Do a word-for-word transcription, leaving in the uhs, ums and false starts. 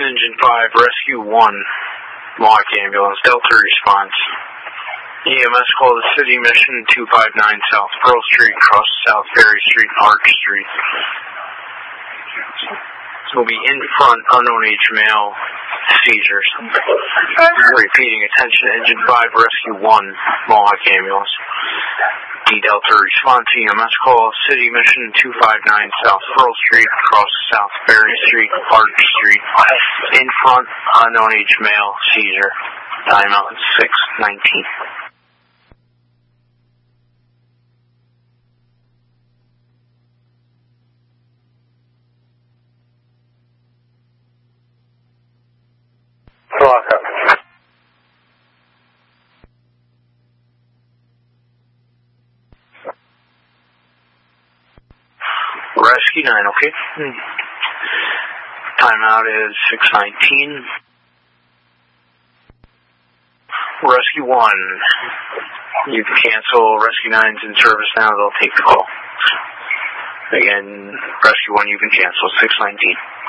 Engine five, Rescue one, Mohawk Ambulance, Delta response. E M S call to City Mission two five nine South Pearl Street, cross South Ferry Street, Arch Street. This will be in front, unknown age male, seizures. Repeating, attention, Engine five, Rescue one, Mohawk Ambulance. D Delta response, E M S call, City Mission two five nine South Pearl Street, across South Ferry Street, Arch Street. In front, unknown age male, seizure. Timeout six nineteen. Lock up. Rescue nine, okay? Hmm. Timeout is six nineteen. Rescue one, you can cancel. Rescue nine's in service now, they'll take the call. Again, Rescue one, you can cancel. six nineteen.